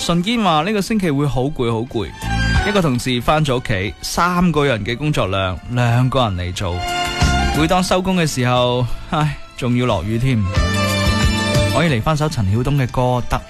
順堅話呢個星期會好攰好攰，一個同事翻咗屋企，3個人嘅工作量，2個人嚟做，每當收工嘅時候，唉，仲要落雨添。可以嚟翻首陳曉東嘅歌得